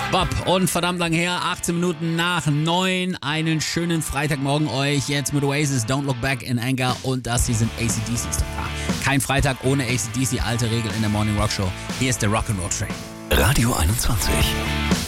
Bob und verdammt lang her, 18 Minuten nach 9. Einen schönen Freitagmorgen euch. Jetzt mit Oasis, Don't Look Back in Anger und das hier sind AC/DC. Kein Freitag ohne AC/DC, alte Regel in der Morning Rock Show. Hier ist der Rock'n'Roll Train. Radio 21.